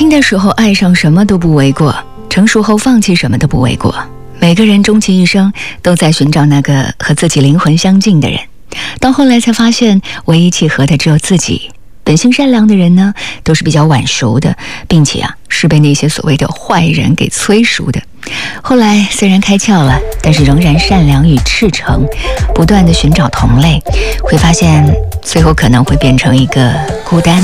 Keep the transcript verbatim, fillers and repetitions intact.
轻的时候爱上什么都不为过，成熟后放弃什么都不为过。每个人终其一生都在寻找那个和自己灵魂相近的人，到后来才发现唯一契合的只有自己。本性善良的人呢，都是比较晚熟的，并且啊是被那些所谓的坏人给催熟的。后来虽然开窍了，但是仍然善良与赤诚，不断的寻找同类，会发现最后可能会变成一个孤单